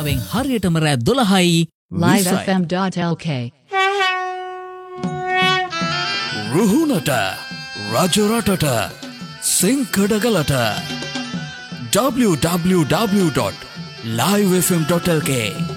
වෙලාවෙන් හරියටම රෑ 12යි livefm.lk රුහුණට රජරටට සිංකඩගලට www.livefm.lk